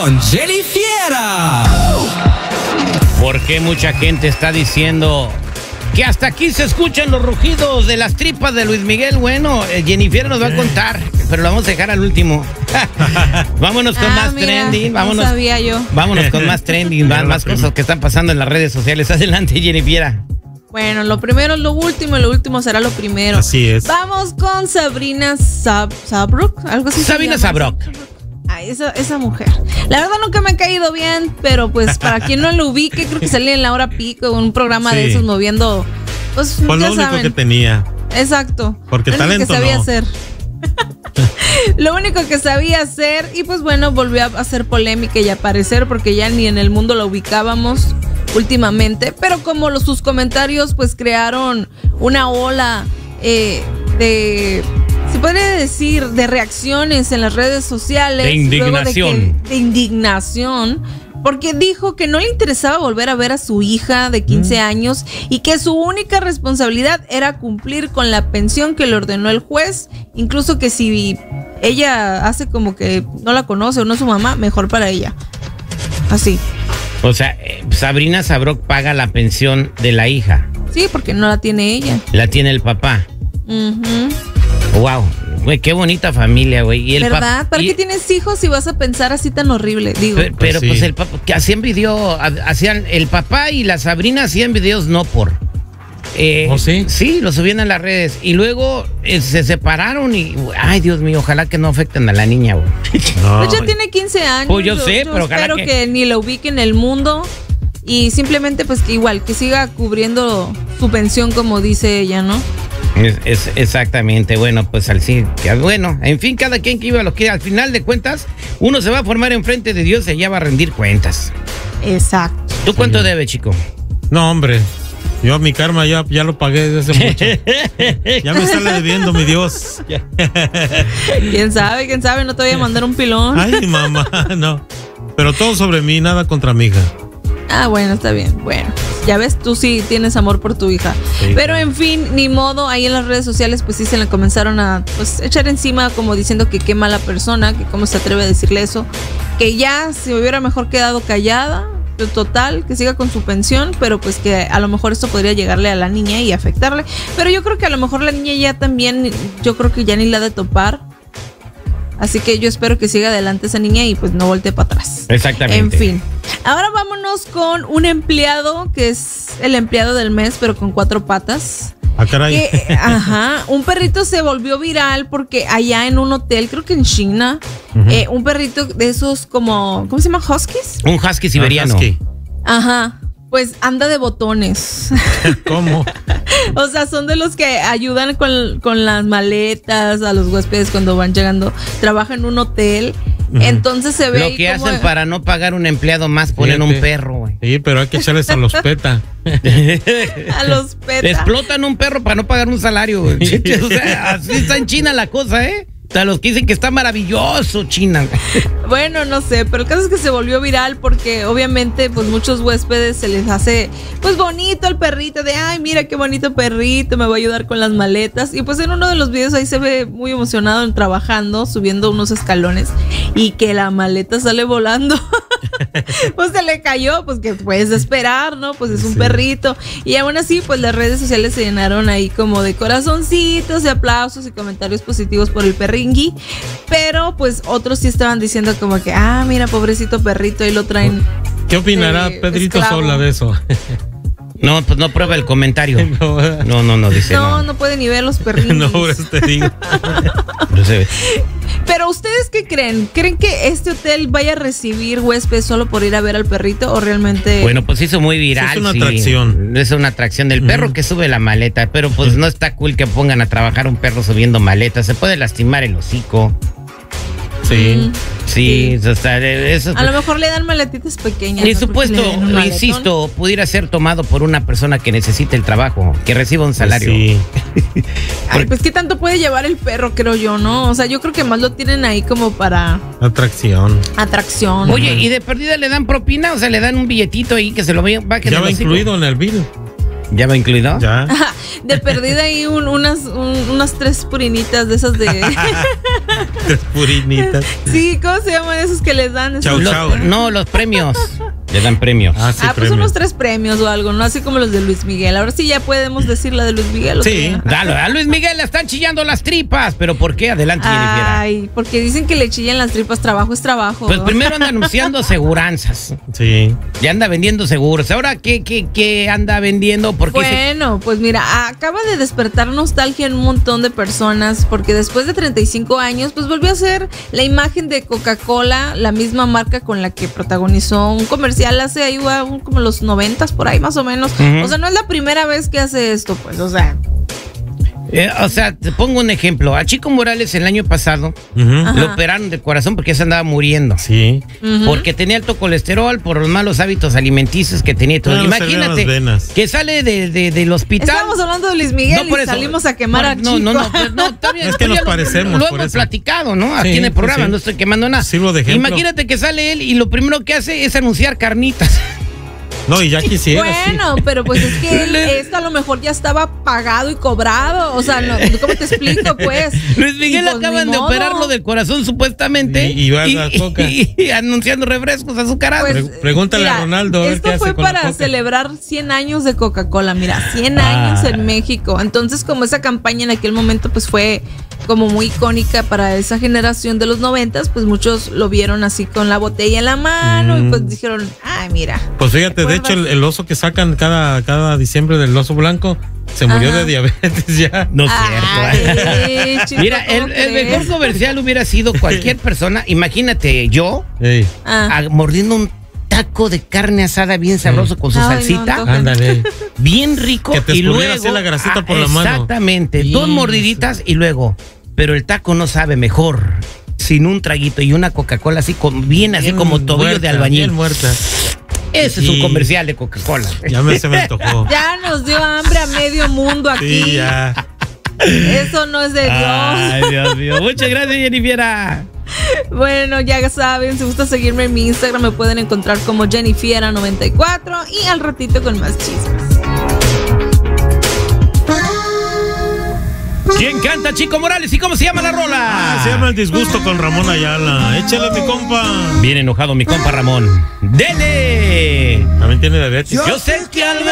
con Jenny Fiera. ¿Por qué mucha gente está diciendo que hasta aquí se escuchan los rugidos de las tripas de Luis Miguel? Bueno, Jennifer nos va a contar, pero lo vamos a dejar al último. Vámonos con más trending. Vámonos, no sabía yo. Vámonos con más trending, más cosas que están pasando en las redes sociales. Adelante, Jennifer. Bueno, lo primero es lo último y lo último será lo primero. Así es. Vamos con Sabrina Sabrok, algo así. Sabrina Sabrok. Ay, esa mujer. La verdad nunca me ha caído bien, pero pues para quien no lo ubique, creo que salía en La Hora Pico, un programa de esos moviendo. Pues fue ya lo único saben. que tenía. Exacto. Porque lo talento único que sabía no. hacer. Lo único que sabía hacer, y pues bueno, volvió a hacer polémica y a aparecer porque ya ni en el mundo la ubicábamos últimamente, pero como sus comentarios pues crearon una ola de, se podría decir, de reacciones en las redes sociales. De indignación. De indignación, porque dijo que no le interesaba volver a ver a su hija de 15 años y que su única responsabilidad era cumplir con la pensión que le ordenó el juez, incluso que si ella hace como que no la conoce o no es su mamá, mejor para ella. Así. O sea, Sabrina Sabrok paga la pensión de la hija. Sí, porque no la tiene ella. La tiene el papá. Wow, güey, qué bonita familia, güey. Y el ¿verdad? ¿Para qué tienes hijos si vas a pensar así tan horrible? Digo. Pero sí. pues el papá, que hacían video, hacían el papá y la Sabrina hacían videos no por. ¿Oh, sí? Sí, lo subían a las redes. Y luego se separaron y, ay, Dios mío, ojalá que no afecten a la niña, güey. No. Pues ya tiene 15 años. Pues yo sé, pero ojalá espero que ni la ubique en el mundo. Y simplemente, pues que igual, que siga cubriendo su pensión, como dice ella, ¿no? Es exactamente, bueno, pues bueno, en fin, cada quien que iba a lo que al final de cuentas, uno se va a formar enfrente de Dios y allá va a rendir cuentas. Exacto. ¿Tú cuánto debes, chico? No, hombre. Yo mi karma ya lo pagué desde hace mucho. Ya me sale debiendo, mi Dios. ¿Quién sabe? No te voy a mandar un pilón. Ay, mamá, no. Pero todo sobre mí, nada contra mi hija. Ah, bueno, está bien. Bueno, ya ves, tú sí tienes amor por tu hija. Sí, pero en fin, ni modo, ahí en las redes sociales pues sí se le comenzaron a echar encima como diciendo que qué mala persona, que cómo se atreve a decirle eso, que ya se hubiera mejor quedado callada, total, que siga con su pensión, pero pues que a lo mejor esto podría llegarle a la niña y afectarle. Pero yo creo que a lo mejor la niña ya también, yo creo que ya ni la ha de topar. Así que yo espero que siga adelante esa niña y pues no voltee para atrás. Exactamente. En fin. Ahora vámonos con un empleado que es el empleado del mes, pero con 4 patas. Ah, caray. Un perrito se volvió viral porque allá en un hotel, creo que en China, un perrito de esos como, ¿cómo se llama? ¿Huskies? Un husky siberiano. Husky. Ajá. Pues anda de botones. ¿Cómo? O sea, son de los que ayudan con las maletas a los huéspedes cuando van llegando. Trabaja en un hotel. Entonces se ve. Lo que hacen para no pagar un empleado más, ponen un perro, güey. Sí, pero hay que echarles a los PETA. A los PETA. Explotan un perro para no pagar un salario, güey. O sea, así está en China la cosa, ¿eh? O sea, los que dicen que está maravilloso China. Bueno, no sé, pero el caso es que se volvió viral porque obviamente pues muchos huéspedes se les hace pues bonito el perrito de ay, mira qué bonito perrito, me va a ayudar con las maletas. Y pues en uno de los videos ahí se ve muy emocionado trabajando, subiendo unos escalones y que la maleta sale volando. Pues se le cayó, pues que puedes esperar, ¿no? Pues es un perrito. Y aún así, pues las redes sociales se llenaron ahí como de corazoncitos, de aplausos y comentarios positivos por el perringui. Pero pues otros sí estaban diciendo como que, ah, mira, pobrecito perrito, y lo traen. ¿Qué opinará Pedrito esclavo. Sola de eso? No, pues no prueba el comentario. No, dice no. No puede ni ver los perringuis. No, por eso te digo. Pero ¿ustedes qué creen? ¿Creen que este hotel vaya a recibir huéspedes solo por ir a ver al perrito o realmente? Bueno, pues hizo muy viral. Sí, es una atracción. Es una atracción del perro que sube la maleta, pero pues no está cool que pongan a trabajar un perro subiendo maletas. Se puede lastimar el hocico. Sí, o sea, eso. A lo mejor le dan maletitas pequeñas. Y ¿no? supuesto, Porque le den un maletón. insisto, pudiera ser tomado por una persona que necesite el trabajo, que reciba un salario. Sí. Ay, pues qué tanto puede llevar el perro, creo yo, ¿no? O sea, yo creo que más lo tienen ahí como para Atracción. atracción. Oye, ¿y de perdida le dan propina? O sea, le dan un billetito ahí que se lo va a quedar. Ya va incluido en el bill. ¿Ya va incluido? Ya. De perdida ahí unas 3 purinitas de esas de... 3 purinitas. Sí, ¿cómo se llaman esos que les dan? Chau, chau. No, los premios. Le dan premios. Ah, sí, pues premios. unos 3 premios o algo, ¿no? Así como los de Luis Miguel. Ahora sí ya podemos decir la de Luis Miguel. ¿o Sí. qué? Dale, a Luis Miguel le están chillando las tripas. ¿Pero por qué? Adelante, Jennifer. Ay, porque dicen que le chillan las tripas, trabajo es trabajo. Pues primero anda anunciando aseguranzas. Sí. Ya anda vendiendo seguros. Ahora, ¿qué anda vendiendo? Porque Bueno, pues mira, acaba de despertar nostalgia en un montón de personas porque después de 35 años, pues volvió a ser la imagen de Coca-Cola, la misma marca con la que protagonizó un comercial hace ahí como los 90s por ahí más o menos. O sea, no es la primera vez que hace esto, pues, o sea. te pongo un ejemplo. A Chico Morales el año pasado lo operaron del corazón porque ya se andaba muriendo. Sí. Porque tenía alto colesterol por los malos hábitos alimenticios que tenía. Todo. Claro, Imagínate se le ven las venas. que sale del hospital. Estamos hablando de Luis Miguel por y eso. salimos a quemar a No, Chico. no, está bien. Es que nos Ya parecemos, Lo por hemos eso. platicado, ¿no? Aquí Sí, en el programa, pues sí. no estoy quemando nada. Sirvo de ejemplo. Imagínate que sale él y lo primero que hace es anunciar carnitas. No, y ya quisiera. Bueno, pero pues es que esto a lo mejor ya estaba pagado y cobrado. O sea, no, ¿cómo te explico, pues? Luis Miguel Y, pues, acaban ni de modo. operarlo del corazón supuestamente. Y va a la coca. y anunciando refrescos azucarados. Pues, Pregúntale a Ronaldo a ver esto qué hace fue con la para coca. celebrar 100 años de Coca-Cola, mira, 100 años en México. Entonces, como esa campaña en aquel momento pues fue como muy icónica para esa generación de los 90s, pues muchos lo vieron así con la botella en la mano y pues dijeron, ay, mira. Pues fíjate, de hecho, el oso que sacan cada diciembre del oso blanco se murió de diabetes ya. No es cierto. Ay, chico, Mira, ¿cómo el mejor crees? comercial hubiera sido cualquier persona. Imagínate yo Ey, mordiendo un taco de carne asada bien sabroso con su Ay, no, salsita. antoja. ándale. Bien rico. Que te y escurriera luego así la grasita por la mano. Exactamente. Sí. 2 mordiditas y luego. Pero el taco no sabe mejor sin un traguito y una Coca-Cola así así como tobillo muerta, de albañil. Bien muerta. Ese es un Sí. comercial de Coca-Cola. Se me antojó. Ya nos dio hambre a medio mundo aquí. Sí, ya. Eso no es de Dios. Ay, Dios mío. Muchas gracias, Jennifer. Bueno, ya saben, si gusta seguirme en mi Instagram me pueden encontrar como Jennifiera94 y al ratito con más chismes. ¿Quién canta Chico Morales y cómo se llama la rola? Se llama El Disgusto con Ramón Ayala. Échale, mi compa. Bien enojado mi compa Ramón. ¡Dele! También tiene diabetes. Yo sé que al ver